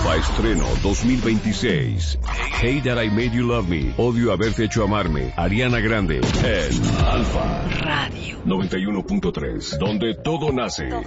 Alfa estreno 2026. Hate That I Made You Love Me. Odio haberte hecho amarme. Ariana Grande. En Alfa Radio 91.3. Donde todo nace.